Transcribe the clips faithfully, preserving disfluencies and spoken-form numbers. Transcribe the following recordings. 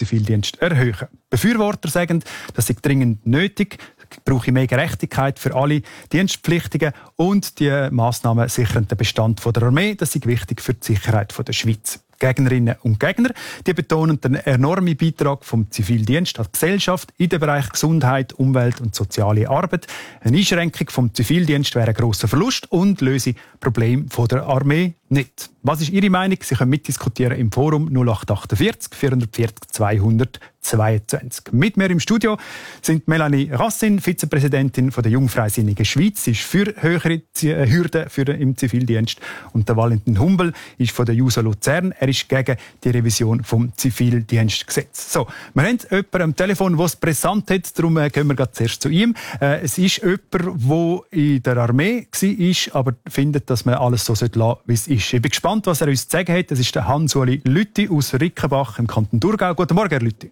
Zivildienst erhöhen. Befürworter sagen, das sei dringend nötig, brauche mehr Gerechtigkeit für alle Dienstpflichtigen und die Massnahmen sichern den Bestand der Armee. Das ist wichtig für die Sicherheit der Schweiz. Gegnerinnen und Gegner, die betonen den enormen Beitrag vom Zivildienst an die Gesellschaft in den Bereich Gesundheit, Umwelt und soziale Arbeit. Eine Einschränkung vom Zivildienst wäre ein grosser Verlust und löse Probleme der Armee nicht. Was ist Ihre Meinung? Sie können mitdiskutieren im Forum null acht achtundvierzig vierhundertvierzig zweihundertzweiundzwanzig. Mit mir im Studio sind Melanie Rassin, Vizepräsidentin der Jungfreisinnigen Schweiz, ist für höhere Hürden für den, im Zivildienst, und der Valentin Humbel ist von der JUSO Luzern. Er ist gegen die Revision vom Zivildienstgesetz. So, wir haben jemanden am Telefon, der es brisant hat, darum gehen wir zuerst zu ihm. Äh, es ist jemand, der in der Armee war, aber findet, dass man alles so lassen sollte, wie es ist. Ich bin gespannt, was er uns zu sagen hat. Das ist der Hans-Uli Lüthi aus Rickenbach im Kanton Thurgau. Guten Morgen, Herr Lüthi.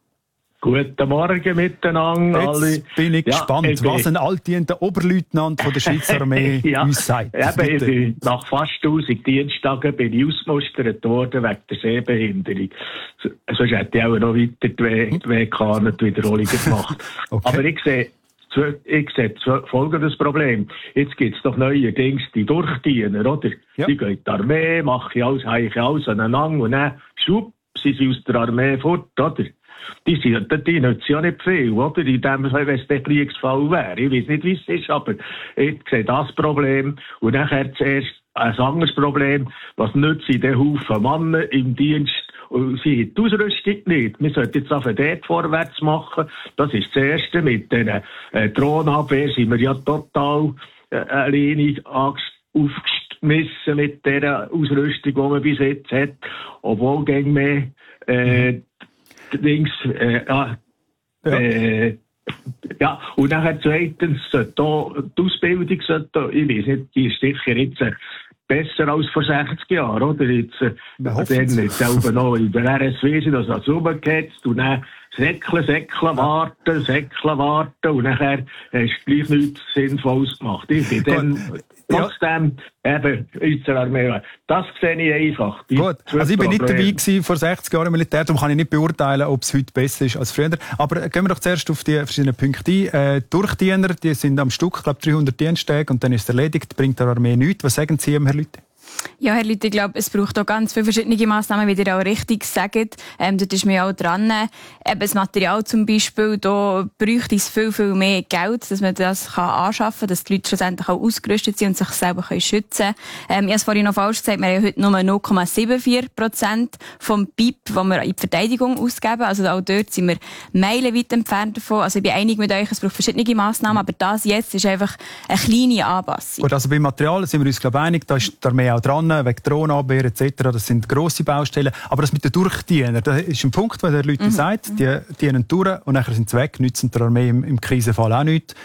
Guten Morgen miteinander. Jetzt alle. bin ich ja, gespannt, ich was ein altdienter Oberleutnant von der Schweizer Armee ja, uns sagt. Eben, ich bin nach fast tausend Dienstagen bin ich ausgemustert worden wegen der Sehbehinderung. Sonst hätte ich auch noch weiter die W K nicht Wiederholungen gemacht. Okay. Aber ich sehe, ich sehe folgendes Problem. Jetzt gibt es doch neuerdings die Durchdiener, oder? Ja. Die gehen in die Armee, machen alles, haben alles aneinander und dann, schwupp, sie sind aus der Armee fort, oder? Die, sind, die nützen ja nicht viel, oder? In dem Fall, wenn es der Kriegsfall wäre. Ich weiß nicht, wie es ist, aber ich sehe das Problem. Und nachher zuerst ein anderes Problem. Was nützen die Haufen Männer im Dienst? Und sie haben die Ausrüstung nicht. Wir sollten jetzt einfach dort vorwärts machen. Das ist das Erste. Mit den äh, Drohnenabwehr sind wir ja total äh, alleine aufgeschmissen mit der Ausrüstung, die man bis jetzt hat. Obwohl gegen mehr äh, Dings, äh, ja, äh, ja, und nachher zweitens, sollte die Ausbildung, sollte, ich weiß nicht, die ist sicher jetzt äh, besser als vor sechzig Jahren, oder? Jetzt, äh, dann jetzt selber noch in der R S W sind, dass das rumgehetzt und dann säckeln, säckeln, warten, säckeln, warten und nachher hast du gleich nichts Sinnvolles gemacht. Ich bin dann trotzdem ja. eben unsere Armee. Das sehe ich einfach. Gut, also ich bin nicht dabei gewesen vor sechzig Jahren im Militär, darum kann ich nicht beurteilen, ob es heute besser ist als früher. Aber gehen wir doch zuerst auf die verschiedenen Punkte ein. Äh, Durchdiener, die sind am Stück, ich glaube dreihundert Diensttage und dann ist es erledigt, bringt der Armee nichts. Was sagen Sie ihm, Herr Lüthi? Ja, Herr Lüthi, ich glaube, es braucht auch ganz viele verschiedene Massnahmen, wie ihr auch richtig sagt. Ähm, dort ist mir auch dran. Eben das Material zum Beispiel, da bräuchte es viel, viel mehr Geld, dass man das kann anschaffen kann, dass die Leute schlussendlich auch ausgerüstet sind und sich selber können schützen können. Ähm, ich habe es vorhin noch falsch gesagt, wir haben heute nur null Komma vierundsiebzig Prozent vom B I P, das wir in die Verteidigung ausgeben. Also auch dort sind wir meilenweit entfernt davon. Also ich bin einig mit euch, es braucht verschiedene Massnahmen, aber das jetzt ist einfach eine kleine Anpassung. Gut, also beim Material sind wir uns, glaube ich, einig, da ist die Armee auch dran, wegen Drohnenabwehr et cetera. Das sind grosse Baustellen. Aber das mit den Durchdienern, das ist ein Punkt, wo der Leute mhm. sagt, die dienen durch und nachher sind sie weg, nützen der Armee im, im Krisenfall auch nichts.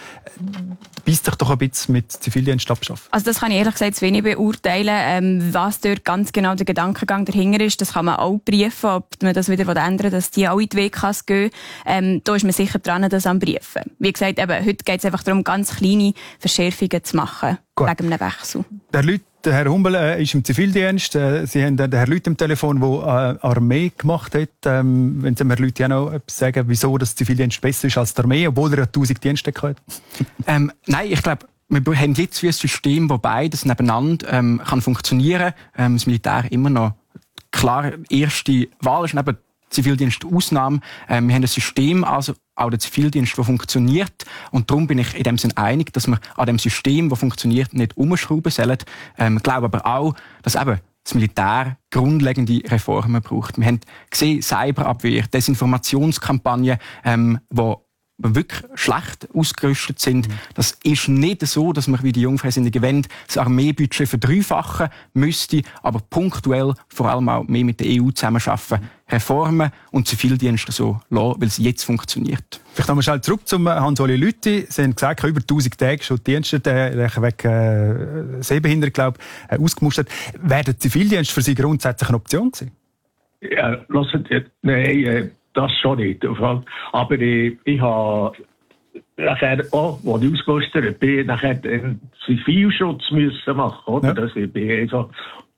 Beißt sich doch ein bisschen mit Zivildienst abschaffen. Also das kann ich ehrlich gesagt zu wenig beurteilen. Ähm, was dort ganz genau der Gedankengang dahinter ist, das kann man auch prüfen, ob man das wieder ändern, dass die auch in die W Ks gehen. Ähm, da ist man sicher dran, das am Briefen. Wie gesagt, eben, heute geht es einfach darum, ganz kleine Verschärfungen zu machen. Gut. Wegen einem Wechsel. Der Leute Der Herr Humbel äh, ist im Zivildienst. Äh, Sie haben den Herrn Lüthi am Telefon, der äh, Armee gemacht hat. Ähm, wenn Sie mir Leute auch noch etwas sagen, wieso das Zivildienst besser ist als die Armee, obwohl er ja tausend Dienststücke hat? ähm, nein, ich glaube, wir haben jetzt wie ein System, wo beides nebeneinander ähm, kann funktionieren. Ähm, das Militär immer noch klar erste Wahl ist, neben Zivildienst Ausnahme. Ähm, wir haben ein System, also auch der Zivildienst, der funktioniert. Und darum bin ich in dem Sinne einig, dass wir an dem System, das funktioniert, nicht umschrauben sollen. Ähm, ich glaube aber auch, dass eben das Militär grundlegende Reformen braucht. Wir haben gesehen, Cyberabwehr, Desinformationskampagnen, ähm, die wirklich schlecht ausgerüstet sind. Mhm. Das ist nicht so, dass man wie die Jungfreisinnigen wollen, das Armeebudget verdreifachen müsste, aber punktuell vor allem auch mehr mit der E U zusammenarbeiten, Reformen und Zivildienste so lassen, weil es jetzt funktioniert. Vielleicht nochmal schnell zurück zum Hans-Uli Lüthi. Sie haben gesagt, über tausend Tage schon Dienste äh, wegen äh, Sehbehinderung, glaube ich, äh, ausgemustert. Wäre der Zivildienst für Sie grundsätzlich eine Option gewesen? Ja, lassen Sie, nein, äh, das schon nicht. Aber ich, ich habe nachher auch, als ich ausgerüstet bin, nachher den Zivilschutz müssen machen, oder? Ja. Das, ich bin also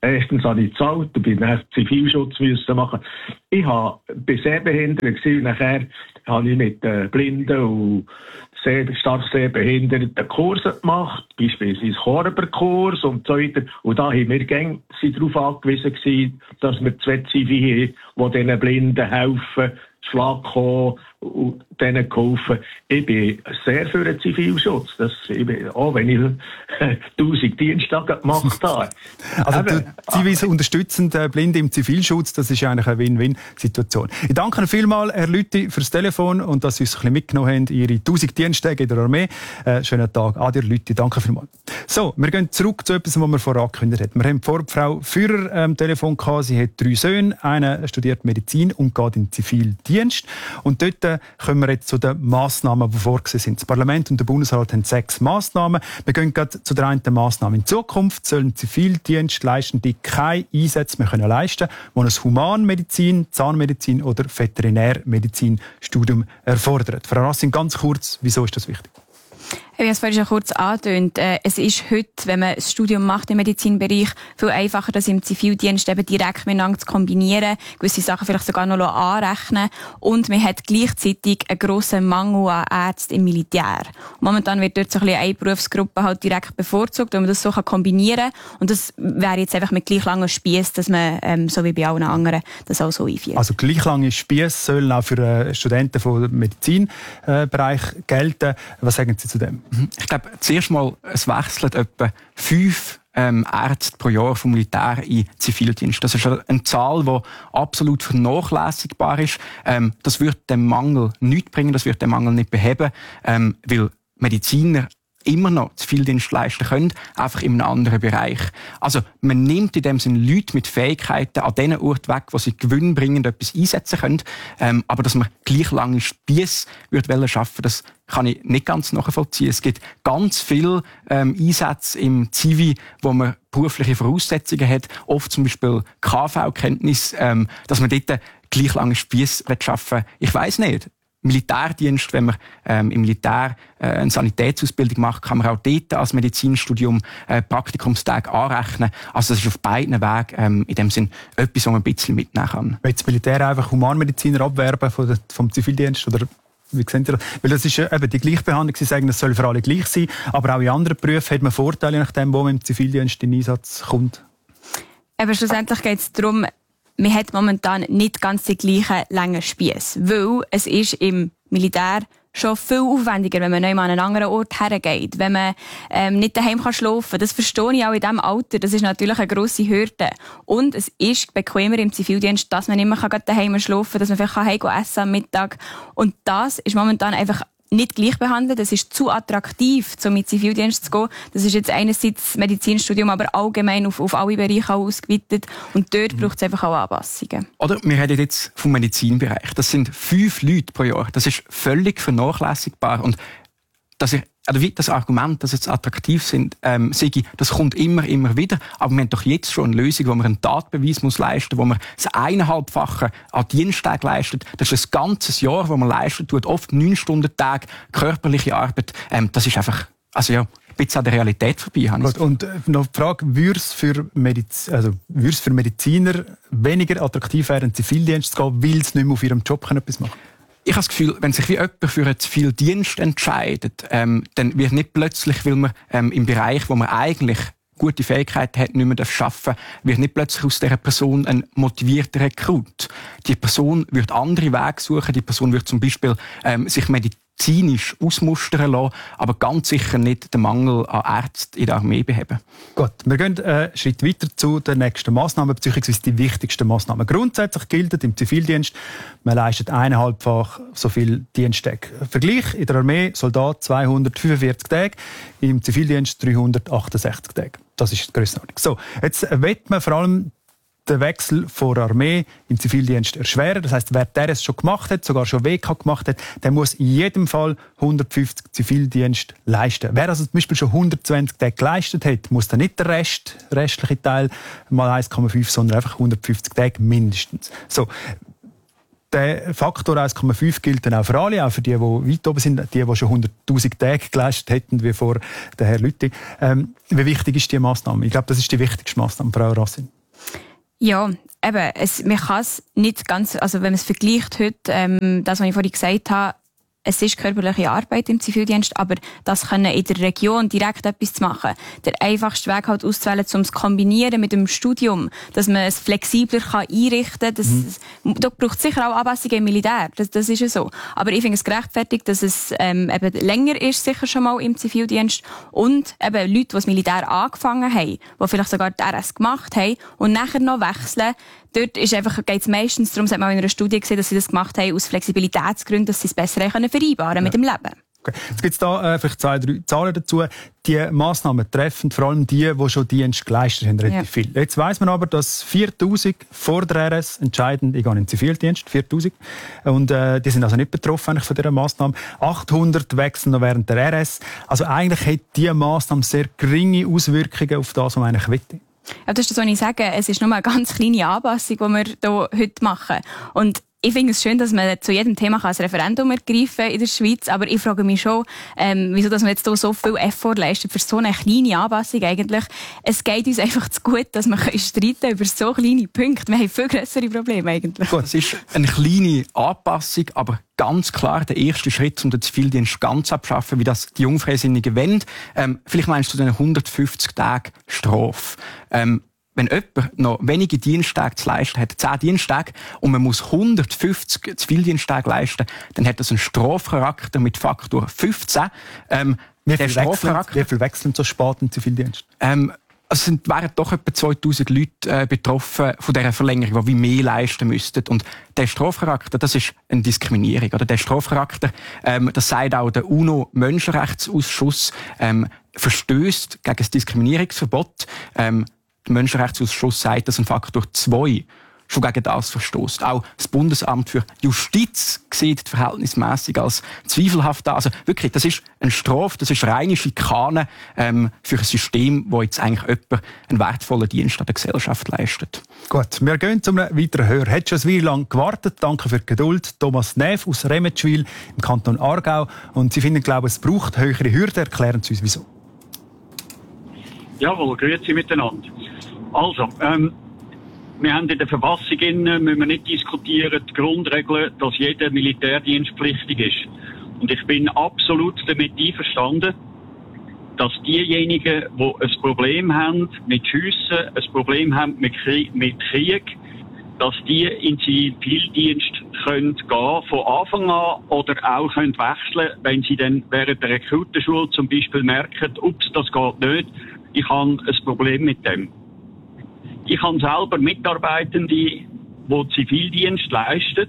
Erstens habe ich gezahlt und bin nachher Zivilschutz müssen machen. Ich war bei Sehbehinderten und nachher habe ich mit äh, Blinden und sehr, stark Sehbehinderten Kurse gemacht, beispielsweise Chorberkurs und so weiter. Und da haben wir gäng, sind darauf angewiesen gewesen, dass wir zwei Zivi haben, die diesen Blinden helfen, Schlag kommen und denen geholfen. Ich bin sehr für den Zivilschutz. Das, ich bin, auch wenn ich tausend Diensttage gemacht habe. Also die Zivis unterstützen die Blinde im Zivilschutz, das ist eigentlich eine Win-Win-Situation. Ich danke Ihnen vielmals, Herr Lüthi, fürs Telefon und dass Sie uns ein bisschen mitgenommen haben, Ihre tausend Diensttage in der Armee. Äh, schönen Tag. Adi, Herr Lüthi, danke vielmals. So, wir gehen zurück zu etwas, was wir vorher angekündigt haben. Wir haben vor Frau Führer am ähm, Telefon gehabt. Sie hat drei Söhne. Einer studiert Medizin und geht in den Zivildienst. Und dort äh, kommen wir jetzt zu den Massnahmen, die vorgesehen sind. Das Parlament und der Bundesrat haben sechs Massnahmen. Wir gehen gerade zu der einen Massnahme. In Zukunft sollen Zivildienstleistende keine Einsätze mehr können leisten, die ein Humanmedizin, Zahnmedizin oder Veterinärmedizin-Studium erfordern. Frau Rassing, ganz kurz, wieso ist das wichtig? Ich habe es vorhin schon kurz angetönt. Es ist heute, wenn man ein Studium macht im Medizinbereich, viel einfacher, das im Zivildienst eben direkt miteinander zu kombinieren, gewisse Sachen vielleicht sogar noch anrechnen. Und man hat gleichzeitig einen grossen Mangel an Ärzten im Militär. Momentan wird dort so ein bisschen eine Berufsgruppe halt direkt bevorzugt, wenn man das so kombinieren kann. Und das wäre jetzt einfach mit gleich langen Spieß, dass man, ähm, so wie bei allen anderen, das auch so einführt. Also gleich lange Spieß sollen auch für äh, Studenten vom Medizinbereich äh, gelten. Was sagen Sie zu dem? Ich glaube, zuerst mal, es wechselt etwa fünf ähm, Ärzte pro Jahr vom Militär in Zivildienst. Das ist eine Zahl, die absolut vernachlässigbar ist. Ähm, das wird dem Mangel nichts bringen, das wird den Mangel nicht beheben, ähm, weil Mediziner immer noch Zivildienst leisten können, einfach in einem anderen Bereich. Also man nimmt in dem Sinne Leute mit Fähigkeiten an den Orten weg, wo sie gewinnbringend etwas einsetzen können. Ähm, aber dass man gleich lange Spiess würde schaffen, das kann ich nicht ganz nachvollziehen. Es gibt ganz viele ähm, Einsätze im Zivi, wo man berufliche Voraussetzungen hat, oft zum Beispiel K V-Kenntnis, ähm, dass man dort gleich lange Spiess schaffen will. Ich weiss nicht. Militärdienst, wenn man ähm, im Militär äh, eine Sanitätsausbildung macht, kann man auch dort als Medizinstudium äh, Praktikumstage anrechnen. Also das ist auf beiden Wegen ähm, in dem Sinn etwas, was man ein bisschen mitnehmen kann. Will das Militär einfach Humanmediziner abwerben von der, vom Zivildienst? Oder wie sehen Sie das? Weil das ist eben die Gleichbehandlung. Sie sagen, es soll für alle gleich sein. Aber auch in anderen Berufen hat man Vorteile, nachdem, wo man im Zivildienst in Einsatz kommt. Aber schlussendlich geht es darum, man hat momentan nicht ganz die gleichen langen Spiesse. Weil es ist im Militär schon viel aufwendiger, wenn man nicht mal an einen anderen Ort hergeht. Wenn man ähm, nicht daheim kann schlafen kann. Das verstehe ich auch in diesem Alter. Das ist natürlich eine grosse Hürde. Und es ist bequemer im Zivildienst, dass man nicht mehr daheim schlafen kann, dass man vielleicht heim essen am Mittag. Und das ist momentan einfach nicht gleich behandelt. Es ist zu attraktiv, um in den Zivildienst zu gehen. Das ist jetzt einerseits das Medizinstudium, aber allgemein auf, auf alle Bereiche auch ausgeweitet. Und dort mhm. braucht es einfach auch Anpassungen. Oder wir reden jetzt vom Medizinbereich. Das sind fünf Leute pro Jahr. Das ist völlig vernachlässigbar. Und dass ich, also wie das Argument, dass jetzt attraktiv sind, ähm, Sigi, das kommt immer, immer wieder. Aber wir haben doch jetzt schon eine Lösung, wo man einen Tatbeweis muss leisten, wo man das eineinhalbfache an Diensttag leistet. Das ist ein ganzes Jahr, wo man leistet, tut oft neun Stunden Tag körperliche Arbeit. Ähm, das ist einfach, also ja, ein bisschen an der Realität vorbei. Gut, und noch die Frage, würde es für, Mediz- also, würde es für Mediziner weniger attraktiv werden, in den Zivildienst zu gehen, weil sie nicht mehr auf ihrem Job etwas machen können? Ich habe das Gefühl, wenn sich wie jemand für einen Zivildienst entscheidet, ähm, dann wird nicht plötzlich, weil man ähm, im Bereich, wo man eigentlich gute Fähigkeiten hat, nicht mehr arbeiten darf, wird nicht plötzlich aus dieser Person ein motivierter Rekrut. Die Person wird andere Wege suchen, die Person wird zum Beispiel ähm, sich medizinisch ausmustern lassen, aber ganz sicher nicht den Mangel an Ärzten in der Armee beheben. Gut, wir gehen einen Schritt weiter zu der nächsten Massnahme, beziehungsweise die wichtigsten Massnahmen. Grundsätzlich gilt im Zivildienst, man leistet eineinhalbfach so viel Diensttage. Vergleich in der Armee, Soldat zweihundertfünfundvierzig Tage, im Zivildienst dreihundertachtundsechzig Tage. Das ist die Grössenordnung. So, jetzt will man vor allem den Wechsel von der Armee in den Zivildienst erschweren. Das heisst, wer der es schon gemacht hat, sogar schon W K gemacht hat, der muss in jedem Fall hundertfünfzig Zivildienst leisten. Wer also zum Beispiel schon hundertzwanzig Tage geleistet hat, muss dann nicht der Rest, restliche Teil mal eins Komma fünf, sondern einfach hundertfünfzig Tage mindestens. So. der Faktor eins Komma fünf gilt dann auch für alle, auch für die, die weit oben sind, die, die schon hunderttausend Tage geleistet hätten, wie vor der Herr Lüthi. Ähm, wie wichtig ist diese Massnahme? Ich glaube, das ist die wichtigste Massnahme, Frau Racine. Ja, eben, es, man kann es nicht ganz, also wenn man es vergleicht heute, ähm, das, was ich vorhin gesagt habe, es ist körperliche Arbeit im Zivildienst, aber das können in der Region direkt etwas zu machen. Der einfachste Weg halt auszuwählen, um es zu kombinieren mit dem Studium, dass man es flexibler kann einrichten kann. Mhm. Da braucht es sicher auch Anpassungen im Militär, das, das ist ja so. Aber ich finde es gerechtfertigt, dass es ähm, eben länger ist, sicher schon mal im Zivildienst. Und eben Leute, die das Militär angefangen haben, die vielleicht sogar die R S gemacht haben und nachher noch wechseln, dort ist einfach, geht es meistens darum, das hat man auch in einer Studie gesehen, dass sie das gemacht haben aus Flexibilitätsgründen, dass sie es besser können vereinbaren ja. mit dem Leben. Okay. Jetzt gibt es da äh, vielleicht zwei, drei Zahlen dazu. Die Massnahmen treffen vor allem die, die schon Dienst geleistet haben, relativ ja. viel. Jetzt weiss man aber, dass viertausend vor der R S entscheiden, ich gehe in den Zivildienst, viertausend. Und äh, die sind also nicht betroffen eigentlich von dieser Massnahme. achthundert wechseln noch während der R S. Also eigentlich hat diese Massnahme sehr geringe Auswirkungen auf das, was man eigentlich will. Ja, das ist das, was ich sage. Es ist nur eine ganz kleine Anpassung, die wir hier heute machen. Und ich finde es schön, dass man zu jedem Thema ein Referendum ergreifen kann in der Schweiz. Aber ich frage mich schon, ähm, wieso dass man jetzt hier so viel Effort leistet für so eine kleine Anpassung eigentlich. Es geht uns einfach zu gut, dass wir streiten können über so kleine Punkte. Wir haben viel grössere Probleme eigentlich. Gut, es ist eine kleine Anpassung, aber ganz klar der erste Schritt, um den Zivildienst ganz abzuschaffen, wie das die Jungfreisinnigen wollen. Ähm, vielleicht meinst du den hundertfünfzig Tage Strafe. Ähm, Wenn jemand noch wenige Diensttage zu leisten hat, zehn Diensttage, und man muss hundertfünfzig Zivildiensttage leisten, dann hat das einen Strafcharakter mit Faktor fünfzehn. Ähm, wie, viel wechseln, wie viel wechseln so spät im Zivildienst? Ähm, also sind, wären doch etwa zweitausend Leute äh, betroffen von dieser Verlängerung, die wie mehr leisten müssten. Und der Strafcharakter, das ist eine Diskriminierung. Oder der Strafcharakter, ähm, das sagt auch der UNO-Menschenrechtsausschuss, ähm, verstößt gegen das Diskriminierungsverbot. Ähm, Der Menschenrechtsausschuss sagt, dass ein Faktor zwei schon gegen das verstößt. Auch das Bundesamt für Justiz sieht die Verhältnismäßig als zweifelhaft an. Also wirklich, das ist eine Strafe, das ist reine Schikane ähm, für ein System, das jetzt eigentlich jemand einen wertvollen Dienst an der Gesellschaft leistet. Gut, wir gehen zu einem weiteren Hörer. Hat schon ein Weile lang gewartet. Danke für die Geduld. Thomas Neff aus Remetschwil im Kanton Aargau. Und Sie finden, glaube ich, es braucht höhere Hürden. Erklären Sie uns, wieso. Jawohl, grüezi miteinander. Also, ähm, wir haben in der Verfassung, müssen wir nicht diskutieren, die Grundregel, dass jeder militärdienstpflichtig ist. Und ich bin absolut damit einverstanden, dass diejenigen, die ein Problem haben mit Schiessen, ein Problem haben mit Krieg, mit Krieg, dass die in den Zivildienst können gehen, von Anfang an, oder auch können wechseln, wenn sie dann während der Rekrutenschule zum Beispiel merken, ups, das geht nicht, ich habe ein Problem mit dem. Ich habe selber Mitarbeitende, die Zivildienst leisten.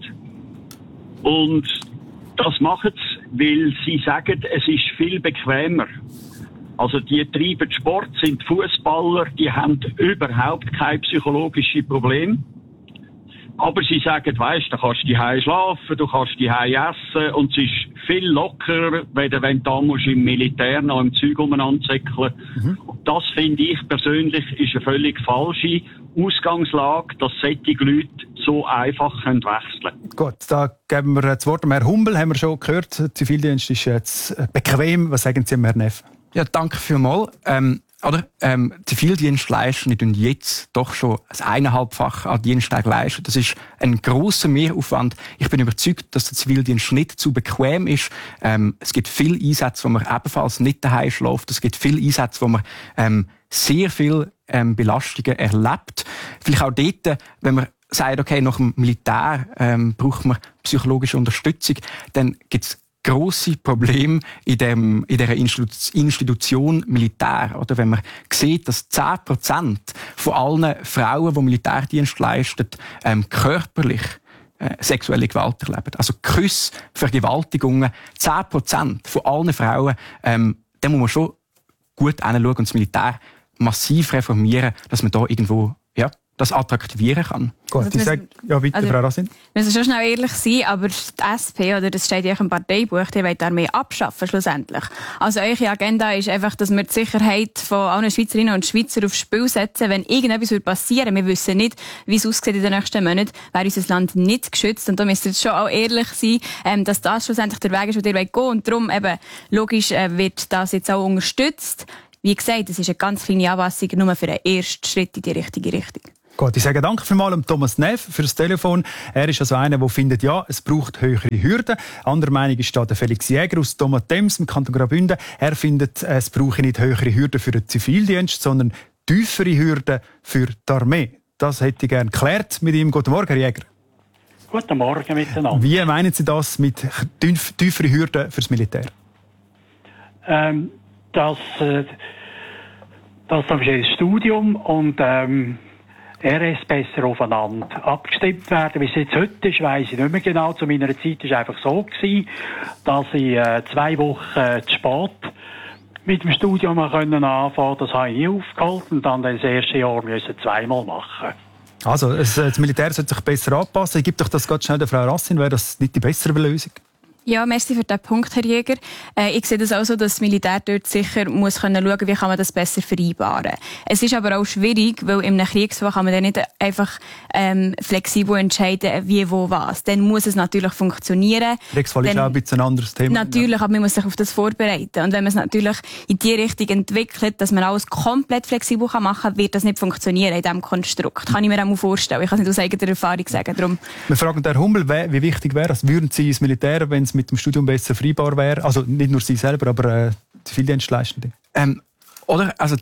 Und das machen sie, weil sie sagen, es ist viel bequemer. Also die treiben Sport, sind Fußballer, die haben überhaupt kein psychologisches Problem. Aber sie sagen, weisst, du kannst die Hause schlafen, du kannst die Hause essen, und es ist viel lockerer, wenn du da musst im Militär noch im Zeug umeinander zäckeln. Mhm. Das finde ich persönlich ist eine völlig falsche Ausgangslage, dass solche Leute so einfach können wechseln können. Gut, da geben wir das Wort Herrn Humbel, haben wir schon gehört. Der Zivildienst ist jetzt bequem. Was sagen Sie, Herr Neff? Ja, danke vielmals. Ähm, oder, ähm, Zivildienstleister tun jetzt doch schon das eineinhalbfach an Dienstag leisten. Das ist ein grosser Mehraufwand. Ich bin überzeugt, dass der Zivildienst nicht zu bequem ist. Ähm, es gibt viele Einsätze, wo man ebenfalls nicht daheim schläft. Es gibt viele Einsätze, wo man ähm, sehr viel ähm, Belastungen erlebt. Vielleicht auch dort, wenn man sagt, okay, nach dem Militär ähm, braucht man psychologische Unterstützung, dann gibt's grosse Probleme in, dem, in dieser Institution Militär. Oder wenn man sieht, dass zehn Prozent von allen Frauen, die Militärdienst leisten, ähm, körperlich äh, sexuelle Gewalt erleben. Also Küsse, Vergewaltigungen, zehn Prozent von allen Frauen, ähm, da muss man schon gut hinschauen und das Militär massiv reformieren, dass man da irgendwo ja, das attraktivieren kann. Gut, also, ich sage, ja bitte, also, Frau Racine. Wir müssen schon schnell ehrlich sein, aber die S P, oder das steht ja im Parteibuch, die wollen die Armee abschaffen, schlussendlich. Also eure Agenda ist einfach, dass wir die Sicherheit von allen Schweizerinnen und Schweizern aufs Spiel setzen, wenn irgendetwas passieren würde. Wir wissen nicht, wie es aussieht in den nächsten Monaten, wäre unser Land nicht geschützt. Und da müsst ihr schon auch ehrlich sein, ähm, dass das schlussendlich der Weg ist, den ihr gehen wollt. Und darum eben, logisch äh, wird das jetzt auch unterstützt. Wie gesagt, es ist eine ganz kleine Anpassung, nur für einen ersten Schritt in die richtige Richtung. Gut, ich sage danke vielmals Thomas Neff für das Telefon. Er ist also einer, der findet, ja, es braucht höhere Hürden. Andere Meinung ist da der Felix Jäger aus Thomas-Thems im Kanton Graubünden. Er findet, es brauche nicht höhere Hürden für den Zivildienst, sondern tiefere Hürden für die Armee. Das hätte ich gerne geklärt mit ihm. Guten Morgen, Herr Jäger. Guten Morgen miteinander. Wie meinen Sie das mit tief, tieferen Hürden fürs Militär? Ähm, das, äh, das ist ein Studium und ähm, R S besser aufeinander abgestimmt werden. Wie es jetzt heute ist, weiss ich nicht mehr genau. Zu meiner Zeit war es einfach so gewesen, dass ich äh, zwei Wochen äh, zu spät mit dem Studium anfangen konnte. Das habe ich nie aufgeholt und dann das erste Jahr müssen zweimal machen. Also, das Militär sollte sich besser anpassen. Ich gebe doch das ganz schnell der Frau Racine. Wäre das nicht die bessere Lösung? Ja, merci für den Punkt, Herr Jäger. Äh, ich sehe das auch so, dass das Militär dort sicher muss können schauen, wie kann man das besser vereinbaren. Es ist aber auch schwierig, weil in einem Kriegsfall kann man dann nicht einfach ähm, flexibel entscheiden, wie, wo, was. Dann muss es natürlich funktionieren. Kriegsfall ist auch ein bisschen ein anderes Thema. Natürlich, ja. Aber man muss sich auf das vorbereiten. Und wenn man es natürlich in die Richtung entwickelt, dass man alles komplett flexibel machen kann, wird das nicht funktionieren in diesem Konstrukt. Kann ich mir auch mal vorstellen. Ich kann es nicht aus eigener Erfahrung sagen. Darum. Wir fragen Herrn Hummel, wie wichtig wäre es, würden Sie ins Militär, wenn es mit dem Studium besser vereinbar wäre? Also nicht nur Sie selber, aber äh, Zivildienstleistende. Ähm, oder, also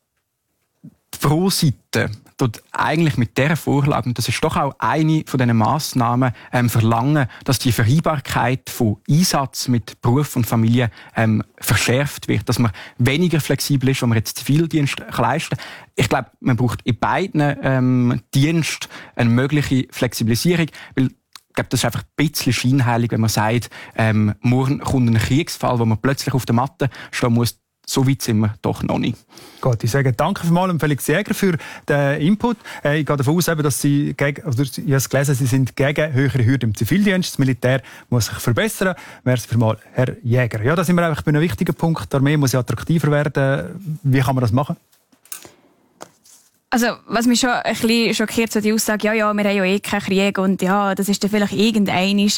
die Pro-Seite tut eigentlich mit dieser Vorlage, und das ist doch auch eine von diesen Massnahmen, ähm, verlangen, dass die Vereinbarkeit von Einsatz mit Beruf und Familie ähm, verschärft wird, dass man weniger flexibel ist, wenn man jetzt Zivildienst leisten kann. Ich glaube, man braucht in beiden ähm, Diensten eine mögliche Flexibilisierung, weil ich glaube, das ist einfach ein bisschen scheinheilig, wenn man sagt, ähm, morgen kommt ein Kriegsfall, wo man plötzlich auf der Matte stehen muss. So weit sind wir doch noch nicht. Gut, ich sage danke vielmals Felix Jäger für den Input. Äh, ich gehe davon aus, dass Sie, gegen, also ich habe es gelesen, Sie sind gegen höhere Hürden im Zivildienst. Das Militär muss sich verbessern. Merci vielmals, Herr Jäger. Ja, da sind wir einfach bei einem wichtigen Punkt. Die Armee muss ja attraktiver werden. Wie kann man das machen? Also, was mich schon ein bisschen schockiert, so die Aussage, ja, ja, wir haben ja eh keinen Krieg und ja, das ist dann vielleicht irgendeinisch.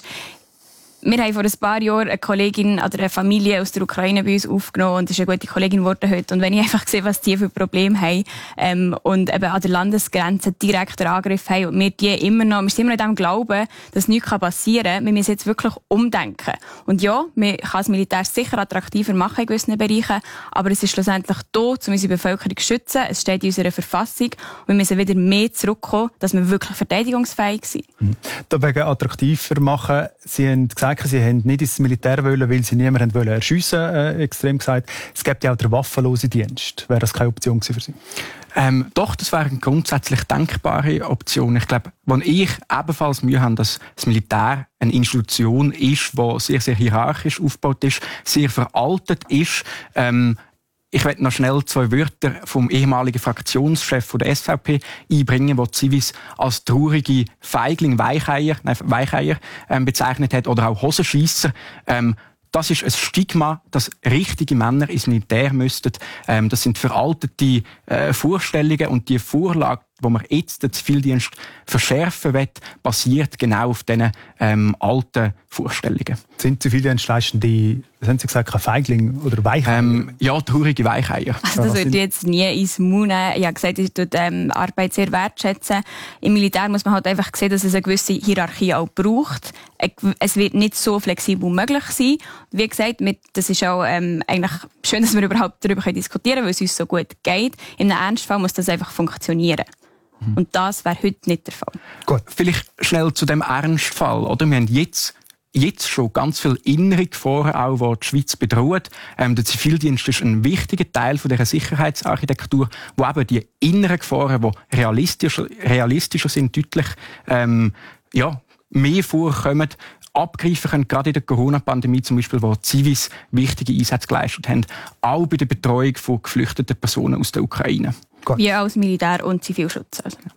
Wir haben vor ein paar Jahren eine Kollegin oder eine Familie aus der Ukraine bei uns aufgenommen und das ist eine gute Kollegin geworden heute. Und wenn ich einfach sehe, was die für Probleme haben ähm, und eben an der Landesgrenze direkten Angriff haben und wir die immer noch, wir sind immer noch in dem Glauben, dass nichts passieren kann, wir müssen jetzt wirklich umdenken. Und ja, man kann das Militär sicher attraktiver machen in gewissen Bereichen, aber es ist schlussendlich da, um unsere Bevölkerung zu schützen. Es steht in unserer Verfassung und wir müssen wieder mehr zurückkommen, dass wir wirklich verteidigungsfähig sind. Mhm. Da wegen attraktiver machen, Sie haben gesagt, Sie haben nicht ins Militär wollen, weil Sie niemanden wollen erschiessen, äh, extrem gesagt. Es gibt ja auch den waffenlosen Dienst. Wäre das keine Option für Sie? Ähm, doch, das wäre eine grundsätzlich denkbare Option. Ich glaube, wenn ich ebenfalls Mühe habe, dass das Militär eine Institution ist, die sehr, sehr hierarchisch aufgebaut ist, sehr veraltet ist, ähm, ich möchte noch schnell zwei Wörter vom ehemaligen Fraktionschef der S V P einbringen, der Zivis als traurige Feigling, Weicheier, nein, Weicheier ähm, bezeichnet hat, oder auch Hosenscheisser. Ähm, das ist ein Stigma, dass richtige Männer ins Militär müssten. Ähm, das sind veraltete äh, Vorstellungen und die Vorlage, wo man jetzt den Zivildienst verschärfen will, basiert genau auf diesen ähm, alten Vorstellungen. Sind Zivildienstleistende, was haben Sie gesagt, kein Feigling oder Weicheier? Ähm, ja, traurige Weicheier. Also das würde ich jetzt nie ins Mund nehmen. Ich habe gesagt, ich tue ähm, Arbeit sehr wertschätzen. Im Militär muss man halt einfach sehen, dass es eine gewisse Hierarchie auch braucht. Es wird nicht so flexibel möglich sein. Wie gesagt, mit, das ist auch ähm, eigentlich schön, dass wir überhaupt darüber diskutieren können, weil es uns so gut geht. In einem Ernstfall muss das einfach funktionieren. Und das wäre heute nicht der Fall. Gut, vielleicht schnell zu dem Ernstfall. Oder? Wir haben jetzt, jetzt schon ganz viele innere Gefahren, auch, die die Schweiz bedrohen. Ähm, der Zivildienst ist ein wichtiger Teil von dieser Sicherheitsarchitektur, wo eben die inneren Gefahren, die realistischer, realistischer sind, deutlich ähm, ja, mehr vorkommen, abgreifen können, gerade in der Corona-Pandemie zum Beispiel, wo Zivis wichtige Einsätze geleistet haben, auch bei der Betreuung von geflüchteten Personen aus der Ukraine. Wie auch das Militär und Zivilschutz. Also, ja.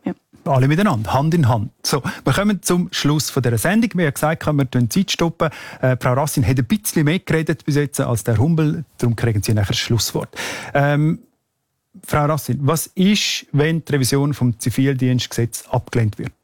alle miteinander, Hand in Hand. So, wir kommen zum Schluss von dieser Sendung. Wir haben gesagt, wir stoppen Zeit stoppen. Äh, Frau Rassin hat ein bisschen mehr geredet bis jetzt als der Humbel, darum kriegen Sie nachher das Schlusswort. Ähm, Frau Rassin, was ist, wenn die Revision vom Zivildienstgesetz abgelehnt wird?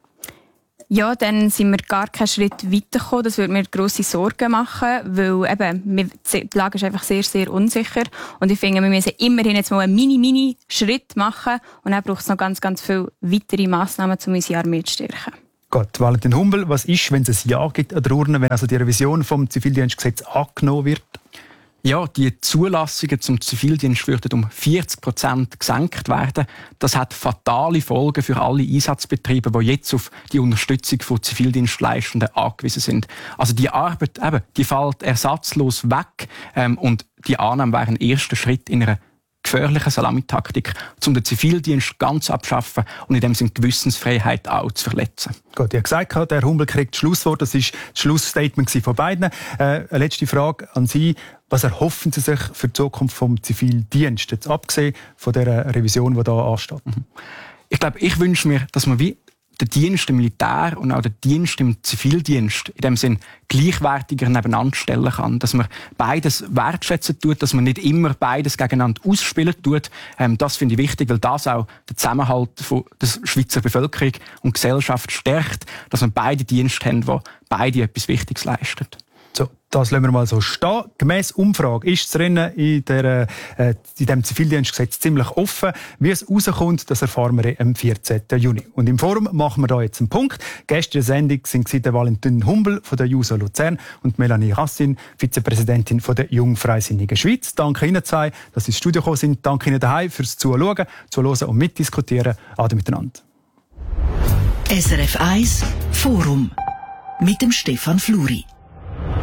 Ja, dann sind wir gar keinen Schritt weitergekommen. Das würde mir grosse Sorgen machen, weil eben, die Lage ist einfach sehr, sehr unsicher. Und ich finde, wir müssen immerhin jetzt mal einen Mini-Mini-Schritt machen. Und dann braucht es noch ganz, ganz viele weitere Massnahmen, um unsere Armee zu stärken. Gut, Valentin Humbel, was ist, wenn es ein Ja gibt an der Urne, wenn also die Revision vom Zivildienstgesetz angenommen wird? Ja, die Zulassungen zum Zivildienst würden um vierzig Prozent gesenkt werden. Das hat fatale Folgen für alle Einsatzbetriebe, die jetzt auf die Unterstützung von Zivildienstleistenden angewiesen sind. Also die Arbeit, eben, die fällt ersatzlos weg, ähm, und die Annahme wäre ein erster Schritt in einer gefährlichen Salamitaktik, um den Zivildienst ganz abschaffen und in dem Sinne die Gewissensfreiheit auch zu verletzen. Gut, ich habe gesagt, der Humbel kriegt das Schlusswort. Das war das Schlussstatement von beiden. Äh, eine letzte Frage an Sie. Was erhoffen Sie sich für die Zukunft vom Zivildienst, jetzt abgesehen von der Revision, die hier ansteht? Ich glaube, ich wünsche mir, dass man wie den Dienst im Militär und auch den Dienst im Zivildienst in dem Sinn gleichwertiger nebeneinander stellen kann. Dass man beides wertschätzen tut, dass man nicht immer beides gegeneinander ausspielen tut. Ähm, das finde ich wichtig, weil das auch den Zusammenhalt von der Schweizer Bevölkerung und Gesellschaft stärkt, dass man beide Dienste haben, die beide etwas Wichtiges leisten. So, das lassen wir mal so stehen. Gemäss Umfrage ist das Rennen in, der, äh, in dem Zivildienstgesetz ziemlich offen. Wie es rauskommt, das erfahren wir am vierzehnten Juni. Und im Forum machen wir da jetzt einen Punkt. Gäste der Sendung sind der Valentin Humbel von der JUSO Luzern und Melanie Rassin, Vizepräsidentin von der Jungfreisinnigen Schweiz. Danke Ihnen zwei, dass Sie ins Studio gekommen sind. Danke Ihnen daheim fürs Zuschauen, Zuhören und Mitdiskutieren. Ade miteinander. S R F eins Forum mit dem Stefan Fluri.